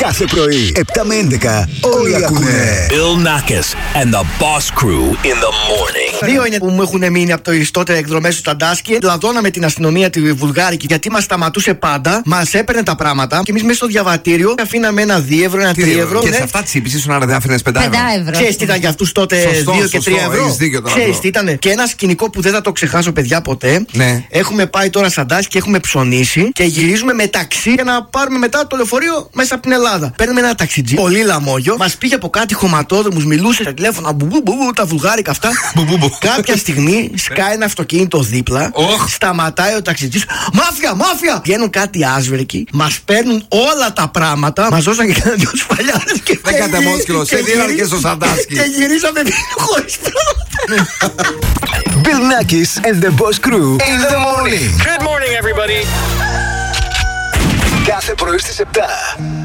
Κάθε πρωί, 7 με 11, όλοι ακούνε. Bill Nackis and the Boss Crew in the morning. Δύο είναι που μου έχουν μείνει από το τότε εκδρομές του Ταντάσκι. Λαδώναμε την αστυνομία τη βουλγάρικη γιατί μας σταματούσε πάντα. Μας έπαιρνε τα πράγματα και εμείς μέσα στο διαβατήριο αφήναμε ένα 2 ευρώ, ένα 3 ευρώ. Και ναι. σε αυτά τις είπες, ήσουν άρα δεν άφηνες 5 ευρώ. Ξέρεις τι ήταν για αυτούς τότε 2 και 3 ευρώ. Ξέρεις τι ήταν. Και ένα σκηνικό που δεν θα το ξεχάσω, παιδιά, ποτέ. Ναι. Έχουμε πάει τώρα σαν Τάσκι και έχουμε ψωνίσει και γυρίζουμε με ταξί για να πάρουμε μετά το λεωφορείο μέσα από την Ελλάδα. Παίρνουμε ένα ταξιτζί, πολύ λαμόγιο, μας πήγε από κάτι χωματόδρομους, μιλούσε στα τηλέφωνα, τα βουλγάρικα αυτά. Κάποια στιγμή σκάει ένα αυτοκίνητο δίπλα, σταματάει ο ταξιτζής. Μάφια, μάφια! Βγαίνουν κάτι άσβερκοι, μας παίρνουν όλα τα πράγματα, μας δώσαν και κανένα δυο σφαλιάδες και δεν κατεμόσκυλο, σε δίναν και στο Σαντάσκι. Και γυρίσαμε χωρίς πράγματα. Bill Nackis and the Boss Crew in the morning. Good morning, everybody. Κάθε πρωί στις 7.